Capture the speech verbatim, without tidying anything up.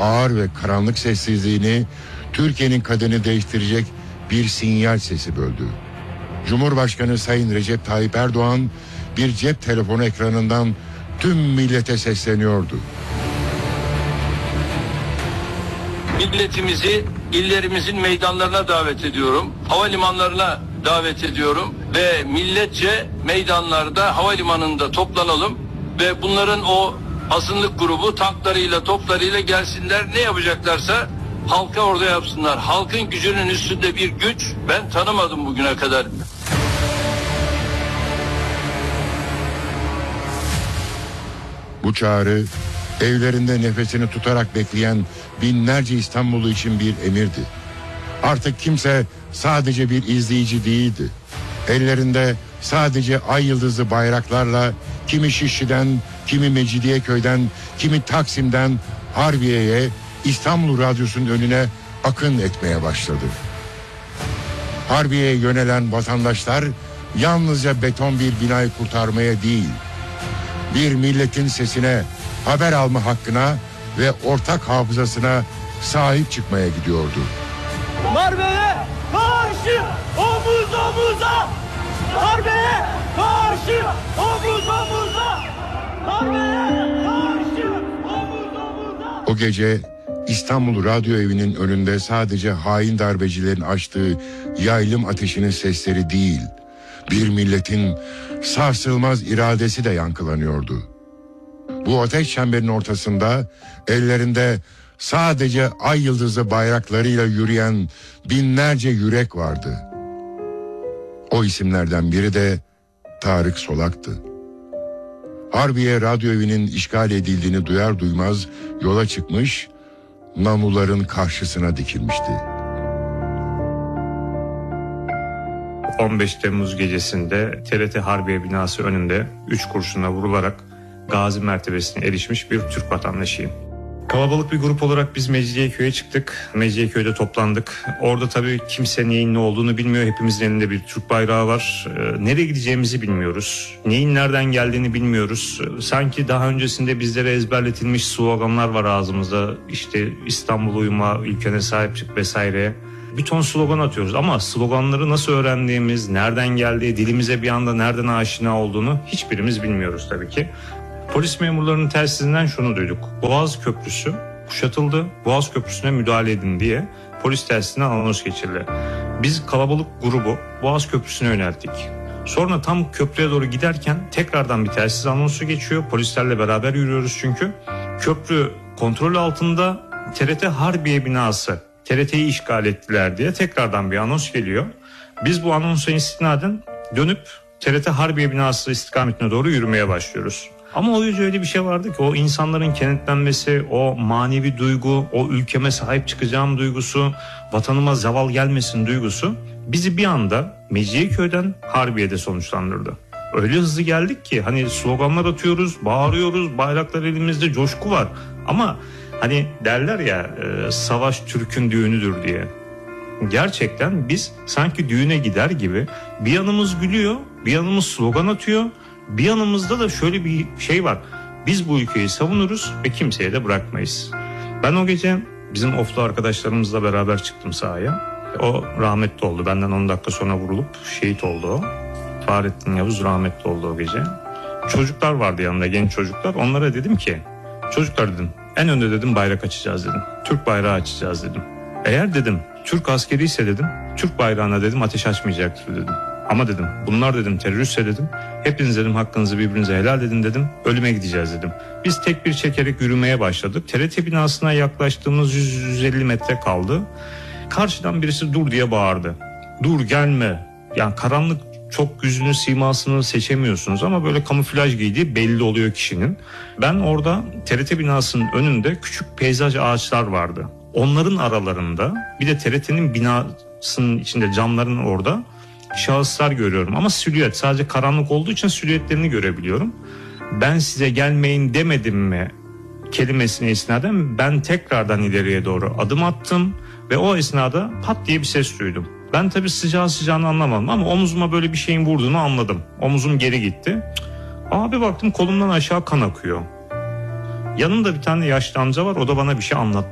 ağır ve karanlık sessizliğini Türkiye'nin kaderini değiştirecek bir sinyal sesi böldü. Cumhurbaşkanı Sayın Recep Tayyip Erdoğan bir cep telefonu ekranından tüm millete sesleniyordu. Milletimizi illerimizin meydanlarına davet ediyorum. Havalimanlarına davet ediyorum ve milletçe meydanlarda, havalimanında toplanalım ve bunların o azınlık grubu tanklarıyla, toplarıyla gelsinler. Ne yapacaklarsa halka orada yapsınlar. Halkın gücünün üstünde bir güç ben tanımadım bugüne kadar. Bu çağrı evlerinde nefesini tutarak bekleyen binlerce İstanbullu için bir emirdi. Artık kimse sadece bir izleyici değildi. Ellerinde sadece ay yıldızlı bayraklarla kimi Şişli'den, kimi Mecidiyeköy'den, kimi Taksim'den Harbiye'ye, İstanbul Radyosu'nun önüne akın etmeye başladı. Harbiye'ye yönelen vatandaşlar yalnızca beton bir binayı kurtarmaya değil, bir milletin sesine, haber alma hakkına ve ortak hafızasına sahip çıkmaya gidiyordu. Darbe'ye karşı omuz omuza! Darbe'ye karşı omuz omuza! Darbe'ye karşı omuz omuza! O gece İstanbul Radyo Evi'nin önünde sadece hain darbecilerin açtığı yaylım ateşinin sesleri değil, bir milletin sarsılmaz iradesi de yankılanıyordu. Bu ateş çemberinin ortasında ellerinde sadece ay yıldızlı bayraklarıyla yürüyen binlerce yürek vardı. O isimlerden biri de Tarık Solak'tı. Harbiye Radyo Evi'nin işgal edildiğini duyar duymaz yola çıkmış, namluların karşısına dikilmişti. on beş Temmuz gecesinde T R T Harbiye binası önünde üç kurşuna vurularak gazi mertebesine erişmiş bir Türk vatandaşıyım. Kalabalık bir grup olarak biz Mecidiyeköy'e çıktık. Mecidiyeköy'de toplandık. Orada tabii kimse neyin ne olduğunu bilmiyor. Hepimizin elinde bir Türk bayrağı var. Ee, nereye gideceğimizi bilmiyoruz. Neyin nereden geldiğini bilmiyoruz. Sanki daha öncesinde bizlere ezberletilmiş sloganlar var ağzımızda. İşte İstanbul uyuma, ülkene sahip çık vesaire. Bir ton slogan atıyoruz ama sloganları nasıl öğrendiğimiz, nereden geldiği, dilimize bir anda nereden aşina olduğunu hiçbirimiz bilmiyoruz tabii ki. Polis memurlarının telsizinden şunu duyduk. Boğaz Köprüsü kuşatıldı. Boğaz Köprüsü'ne müdahale edin diye polis telsizinden anons geçirildi. Biz kalabalık grubu Boğaz Köprüsü'ne yönelttik. Sonra tam köprüye doğru giderken tekrardan bir telsiz anonsu geçiyor. Polislerle beraber yürüyoruz çünkü. Köprü kontrol altında, T R T Harbiye binası T R T'yi işgal ettiler diye tekrardan bir anons geliyor. Biz bu anonsa istinaden dönüp T R T Harbiye binası istikametine doğru yürümeye başlıyoruz. Ama o yüzden öyle bir şey vardı ki o insanların kenetlenmesi, o manevi duygu, o ülkeme sahip çıkacağım duygusu, vatanıma zeval gelmesin duygusu bizi bir anda Mecidiyeköy'den Harbiye'de sonuçlandırdı. Öyle hızlı geldik ki hani sloganlar atıyoruz, bağırıyoruz, bayraklar elimizde, coşku var. Ama hani derler ya savaş Türk'ün düğünüdür diye. Gerçekten biz sanki düğüne gider gibi bir yanımız gülüyor, bir yanımız slogan atıyor. Bir yanımızda da şöyle bir şey var. Biz bu ülkeyi savunuruz ve kimseye de bırakmayız. Ben o gece bizim oflu arkadaşlarımızla beraber çıktım sahaya. O rahmetli oldu. Benden on dakika sonra vurulup şehit oldu o. Fahrettin Yavuz rahmetli oldu o gece. Çocuklar vardı yanımda, genç çocuklar. Onlara dedim ki, çocuklar dedim, en önde dedim bayrak açacağız dedim. Türk bayrağı açacağız dedim. Eğer dedim Türk askeri ise dedim, Türk bayrağına dedim ateş açmayacaktır dedim. Ama dedim bunlar dedim teröristse dedim, hepiniz dedim hakkınızı birbirinize helal edin dedim, ölüme gideceğiz dedim. Biz tek bir çekerek yürümeye başladık. T R T binasına yaklaştığımız yüz yüz elli metre kaldı. Karşıdan birisi dur diye bağırdı. Dur gelme. Yani karanlık, çok yüzünü simasını seçemiyorsunuz ama böyle kamuflaj giydiği belli oluyor kişinin. Ben orada T R T binasının önünde küçük peyzaj ağaçlar vardı. Onların aralarında bir de T R T'nin binasının içinde camların orada şahıslar görüyorum ama silüet, sadece karanlık olduğu için silüetlerini görebiliyorum. Ben size gelmeyin demedim mi kelimesine isnaden ben tekrardan ileriye doğru adım attım ve o esnada pat diye bir ses duydum. Ben tabii sıcağı sıcağını anlamadım ama omuzuma böyle bir şeyin vurduğunu anladım. Omuzum geri gitti. Abi baktım kolumdan aşağı kan akıyor. Yanımda bir tane yaşlı amca var, o da bana bir şey anlattı.